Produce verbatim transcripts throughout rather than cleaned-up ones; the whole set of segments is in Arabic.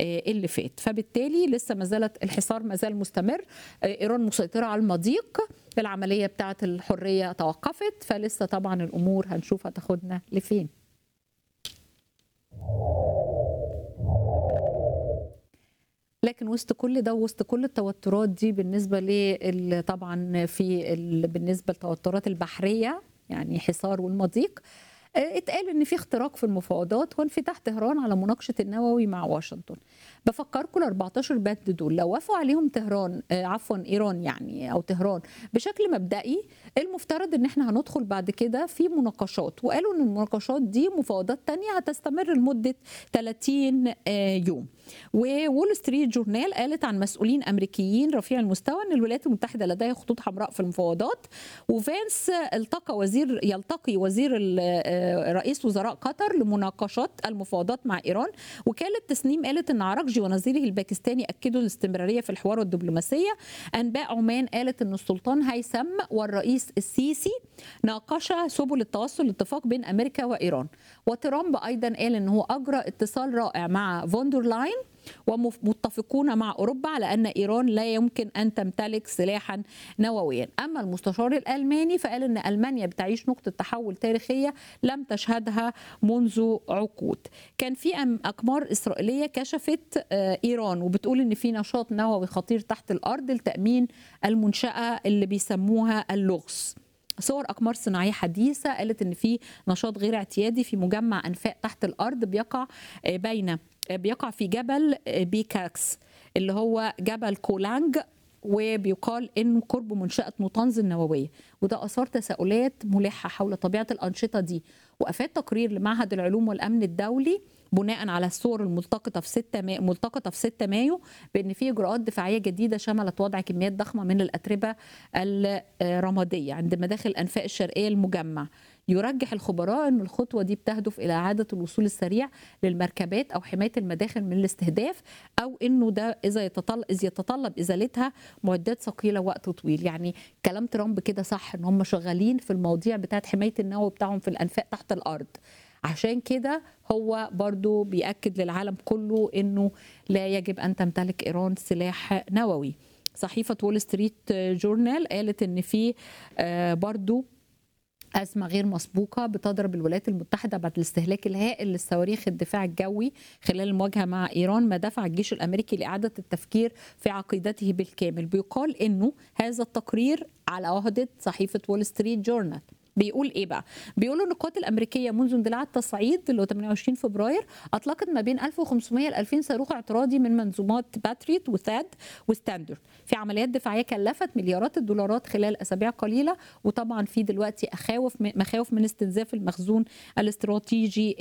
اللي فات. فبالتالي لسه ما زالت الحصار ما زال مستمر، ايران مسيطره على المضيق، العمليه بتاعه الحريه توقفت، فلسه طبعا الامور هنشوف هتاخدنا لفين. لكن وسط كل ده وسط كل التوترات دي بالنسبه ل طبعا في بالنسبه للتوترات البحريه يعني حصار والمضيق، اتقال ان في اختراق في المفاوضات وانفتاح طهران على مناقشه النووي مع واشنطن. بفكركم ال أربعتاشر بند دول لو وافقوا عليهم طهران عفوا ايران يعني او طهران بشكل مبدئي، المفترض ان احنا هندخل بعد كده في مناقشات، وقالوا ان المناقشات دي مفاوضات تانية هتستمر لمده ثلاثين يوم. وول ستريت جورنال قالت عن مسؤولين امريكيين رفيع المستوى ان الولايات المتحده لديها خطوط حمراء في المفاوضات، وفانس التقى وزير يلتقي وزير رئيس وزراء قطر لمناقشات المفاوضات مع ايران. وكاله تسنيم قالت ان عراقجي ونظيره الباكستاني اكدوا الاستمراريه في الحوار والدبلوماسيه. انباء عمان قالت ان السلطان هيثم والرئيس السيسي ناقشا سبل التوصل لاتفاق بين امريكا وايران. وترامب ايضا قال ان هو اجرى اتصال رائع مع فوندر لاين ومتفقون مع أوروبا على أن إيران لا يمكن أن تمتلك سلاحا نوويا. أما المستشار الألماني فقال أن ألمانيا بتعيش نقطة تحول تاريخية لم تشهدها منذ عقود. كان في أقمار إسرائيلية كشفت إيران وبتقول أن في نشاط نووي خطير تحت الأرض لتأمين المنشأة اللي بيسموها اللغز. صور أقمار صناعية حديثة قالت أن في نشاط غير اعتيادي في مجمع أنفاق تحت الأرض بيقع بين بيقع في جبل بيكاكس اللي هو جبل كولانج، وبيقال انه قرب منشأة نطنز النووية، وده اثار تساؤلات ملحة حول طبيعة الأنشطة دي. وافاد تقرير لمعهد العلوم والامن الدولي بناء على الصور الملتقطه في ستة ملتقطه في ستة مايو بان في اجراءات دفاعيه جديده شملت وضع كميات ضخمه من الاتربه الرماديه عند مداخل الانفاق الشرقيه المجمع. يرجح الخبراء ان الخطوه دي بتهدف الى اعاده الوصول السريع للمركبات او حمايه المداخل من الاستهداف، او انه ده اذا يتطلب اذا يتطلب ازالتها معدات ثقيله وقت طويل. يعني كلام ترامب كده صح ان هم شغالين في المواضيع بتاعه حمايه النووي بتاعهم في الانفاق تحت الارض. عشان كده هو برضو بيأكد للعالم كله انه لا يجب ان تمتلك ايران سلاح نووي. صحيفه وول ستريت جورنال قالت ان في برضو أزمة غير مسبوقة بتضرب الولايات المتحدة بعد الاستهلاك الهائل للصواريخ الدفاع الجوي خلال المواجهة مع إيران، ما دفع الجيش الأمريكي لإعادة التفكير في عقيدته بالكامل. بيقال إنه هذا التقرير على عهدة صحيفة وول ستريت جورنال. بيقول ايه بقى؟ بيقولوا ان القوات الامريكيه منذ اندلاع التصعيد اللي هو ثمانية وعشرين فبراير اطلقت ما بين ألف وخمسمائة ل ألفين صاروخ اعتراضي من منظومات باتريوت وثاد وستاندرد في عمليات دفاعيه كلفت مليارات الدولارات خلال اسابيع قليله. وطبعا في دلوقتي اخاوف مخاوف من استنزاف المخزون الاستراتيجي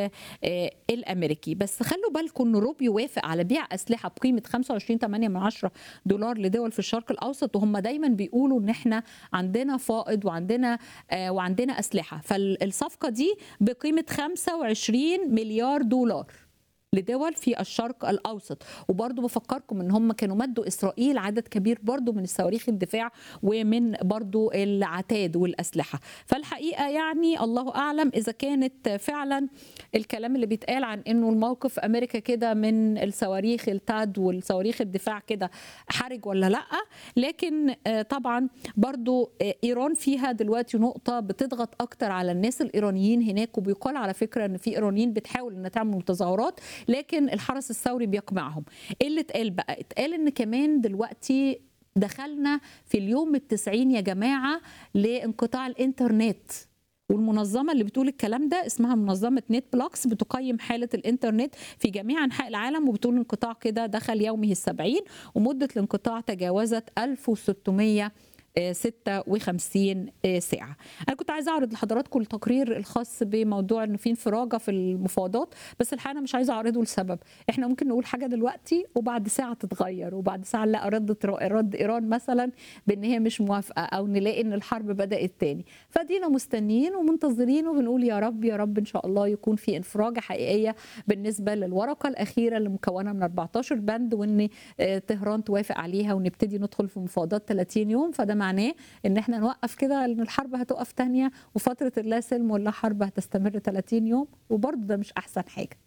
الامريكي. بس خلوا بالكم ان روبيو وافق على بيع اسلحه بقيمه خمسة وعشرين فاصلة ثمانية من عشرة دولار لدول في الشرق الاوسط، وهم دايما بيقولوا ان احنا عندنا فائض وعندنا وعندنا أسلحة. فالصفقة دي بقيمة خمسة وعشرين مليار دولار لدول في الشرق الأوسط. وبرضو بفكركم ان هم كانوا مدوا إسرائيل عدد كبير برضو من الصواريخ الدفاع ومن برضو العتاد والأسلحة. فالحقيقة يعني الله أعلم إذا كانت فعلا الكلام اللي بيتقال عن انه الموقف أمريكا كده من الصواريخ التاد والصواريخ الدفاع كده حرج ولا لأ. لكن طبعا برضو إيران فيها دلوقتي نقطة بتضغط أكتر على الناس الإيرانيين هناك، وبيقال على فكرة ان في إيرانيين بتحاول ان تعمل تظاهرات لكن الحرس الثوري بيقمعهم. ايه اللي اتقال بقى؟ اتقال ان كمان دلوقتي دخلنا في اليوم التسعين يا جماعة لانقطاع الانترنت، والمنظمة اللي بتقول الكلام ده اسمها منظمة نت بلوكس، بتقيم حالة الانترنت في جميع أنحاء العالم وبتقول انقطاع كده دخل يومه السبعين، ومدة الانقطاع تجاوزت ألف وستمائة ستة وخمسين ساعة. أنا كنت عايزة أعرض لحضراتكم التقرير الخاص بموضوع إنه في انفراجة في المفاوضات، بس الحقيقة أنا مش عايزة أعرضه لسبب. إحنا ممكن نقول حاجة دلوقتي وبعد ساعة تتغير، وبعد ساعة نلاقي رد رد إيران مثلا بإن هي مش موافقة، أو نلاقي إن الحرب بدأت تاني. فدينا مستنيين ومنتظرين وبنقول يا رب يا رب إن شاء الله يكون في انفراجة حقيقية بالنسبة للورقة الأخيرة اللي مكونة من أربعتاشر بند، وإن طهران توافق عليها ونبتدي ندخل في مفاوضات ثلاثين يوم. فده معناه ان احنا نوقف كده ان الحرب هتقف تانية، وفترة اللا سلم ولا حرب هتستمر ثلاثين يوم، وبرضه ده مش احسن حاجة.